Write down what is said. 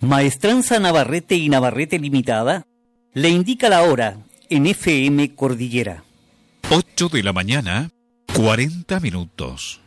Maestranza Navarrete y Navarrete Limitada le indica la hora en FM Cordillera. 8 de la mañana, 40 minutos.